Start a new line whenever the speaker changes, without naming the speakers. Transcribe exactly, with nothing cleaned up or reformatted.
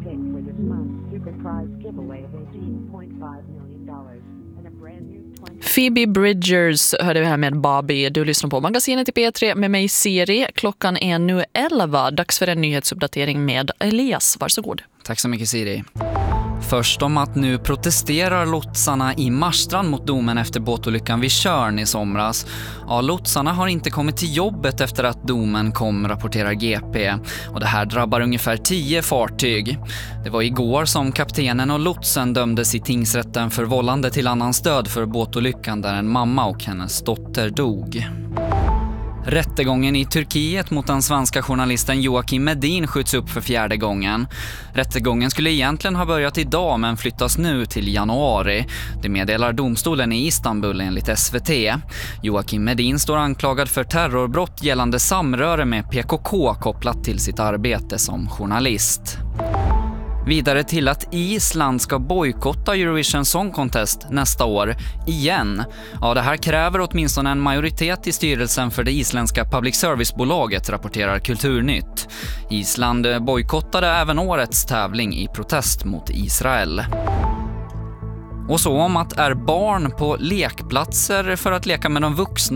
pick for this month's super prize giveaway of eighteen point five million dollars and a brand new
Phoebe Bridgers hörde vi här med Barbie. Du lyssnar på Magasinet i P tre med mig Siri. Klockan är nu elva. Dags för en nyhetsuppdatering med Elias. Varsågod.
Tack så mycket Siri. Först om att nu protesterar lotsarna i Marstrand mot domen efter båtolyckan vid Tjörn i somras. Ja, lotsarna har inte kommit till jobbet efter att domen kom, rapporterar G P. Och det här drabbar ungefär tio fartyg. Det var igår som kaptenen och lotsen dömdes i tingsrätten för vållande till annans död för båtolyckan där en mamma och hennes dotter dog. Rättegången i Turkiet mot den svenska journalisten Joakim Medin skjuts upp för fjärde gången. Rättegången skulle egentligen ha börjat idag men flyttas nu till januari. Det meddelar domstolen i Istanbul enligt S V T. Joakim Medin står anklagad för terrorbrott gällande samröre med P K K kopplat till sitt arbete som journalist. Vidare till att Island ska bojkotta Eurovision Song Contest nästa år igen. Ja, det här kräver åtminstone en majoritet i styrelsen för det isländska public service-bolaget, rapporterar Kulturnytt. Island bojkottade även årets tävling i protest mot Israel. Och så om att är barn på lekplatser för att leka med de vuxna